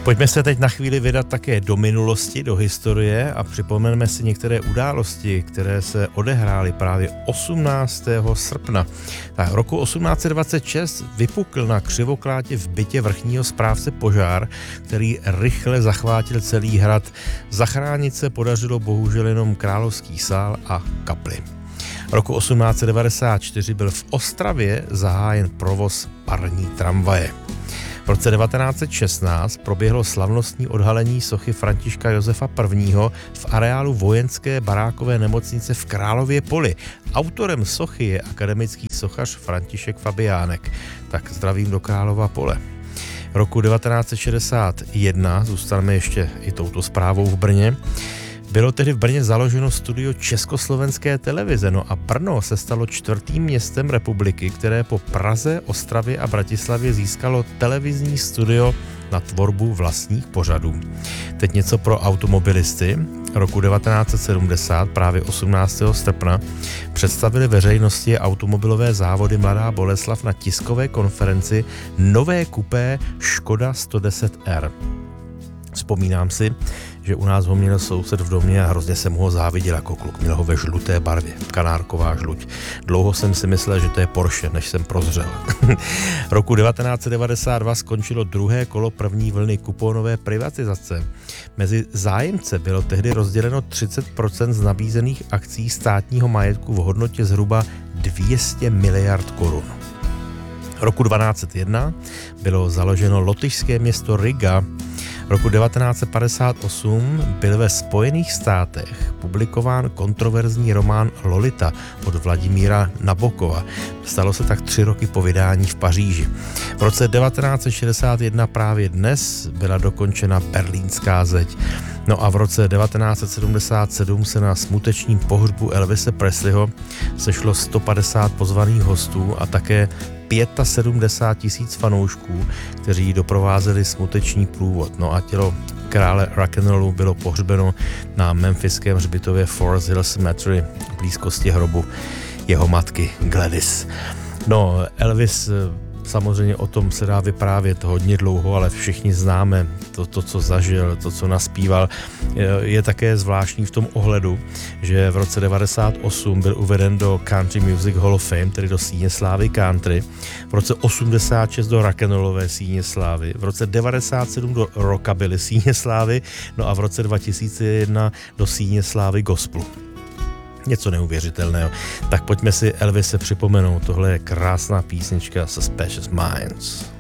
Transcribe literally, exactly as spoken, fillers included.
Pojďme se teď na chvíli vydat také do minulosti, do historie a připomeneme si některé události, které se odehrály právě osmnáctého srpna. Tak roku osmnáct set dvacet šest vypukl na Křivoklátě v bytě vrchního správce požár, který rychle zachvátil celý hrad. Zachránit se podařilo bohužel jenom Královský sál a kapli. Roku osmnáct set devadesát čtyři byl v Ostravě zahájen provoz parní tramvaje. V roce devatenáct set šestnáct proběhlo slavnostní odhalení sochy Františka Josefa I. v areálu vojenské barákové nemocnice v Králově Poli. Autorem sochy je akademický sochař František Fabiánek. Tak zdravím do Králova Pole. Roku devatenáct set šedesát jedna, zůstaneme ještě i touto zprávou v Brně, bylo tehdy v Brně založeno studio Československé televize, no a Brno se stalo čtvrtým městem republiky, které po Praze, Ostravě a Bratislavě získalo televizní studio na tvorbu vlastních pořadů. Teď něco pro automobilisty. Roku devatenáct set sedmdesát, právě osmnáctého srpna, představili veřejnosti automobilové závody Mladá Boleslav na tiskové konferenci nové kupé Škoda sto deset R. Vzpomínám si, že u nás ho měl soused v domě a hrozně jsem ho záviděl jako kluk. Měl ho ve žluté barvě, kanárková žluť. Dlouho jsem si myslel, že to je Porsche, než jsem prozřel. Roku devatenáct set devadesát dva skončilo druhé kolo první vlny kuponové privatizace. Mezi zájemce bylo tehdy rozděleno třicet procent z nabízených akcí státního majetku v hodnotě zhruba dvě stě miliard korun. Roku dvanáct set jedna bylo založeno lotyšské město Riga. Roku devatenáct set padesát osm byl ve Spojených státech publikován kontroverzní román Lolita od Vladimíra Nabokova. Stalo se tak tři roky po vydání v Paříži. V roce devatenáct set šedesát jedna právě dnes byla dokončena Berlínská zeď. No a v roce devatenáct set sedmdesát sedm se na smutečním pohřbu Elvise Presleyho sešlo sto padesát pozvaných hostů a také sedmdesát pět tisíc fanoušků, kteří doprovázeli smuteční průvod. No a tělo krále rock'n'rollu bylo pohřbeno na memphiském hřbitově Forest Hill Cemetery v blízkosti hrobu jeho matky Gladys. No, Elvis, samozřejmě o tom se dá vyprávět hodně dlouho, ale všichni známe to, to, co zažil, to, co naspíval. Je také zvláštní v tom ohledu, že v roce devadesát osm byl uveden do Country Music Hall of Fame, tedy do síně slávy country, v roce osmdesát šest do rock'n'rollové síně slávy, v roce devadesát sedm do rockabilly síně slávy, no a v roce dva tisíce jedna do síně slávy gospelu. Něco neuvěřitelného. Tak pojďme si Elvise připomenout. Tohle je krásná písnička Suspicious Minds.